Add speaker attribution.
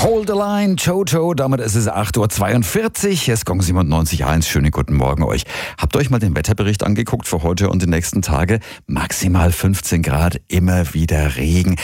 Speaker 1: Hold the line, Jojo, damit ist es 8.42 Uhr, hier ist Gong 97.1, schönen guten Morgen euch. Habt ihr euch mal den Wetterbericht angeguckt für heute und die nächsten Tage? Maximal 15 Grad, immer wieder Regen.